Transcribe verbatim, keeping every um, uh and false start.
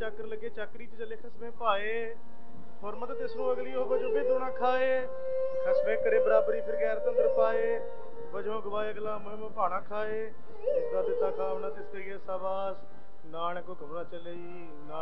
ਚਾਕਰ ਲੱਗੇ ਚਾਕਰੀ ਚ ਚੱਲੇ ਖਸਮੇ ਭਾਏ, ਹੁਰਮਤ ਤਿਸਨੂੰ ਅਗਲੀ ਉਹ ਵਜੋਂ ਬੇਦੋ ਨਾ ਖਾਏ, ਖਸਮੇ ਕਰੇ ਬਰਾਬਰੀ ਫਿਰ ਗੈਰ ਤੰਦਰ ਪਾਏ, ਵਜੋਂ ਗਵਾਏ ਅਗਲਾ ਮੁਹਿਮ ਭਾਣਾ ਖਾਏ, ਇਸਦਾ ਦਿੱਤਾ ਖਾਵਣਾ ਤਿਸ ਕਰੀਏ ਸਾਬਾਸ, ਨਾਨਕ ਹੁਕਮ ਨਾ ਚੱਲੇ,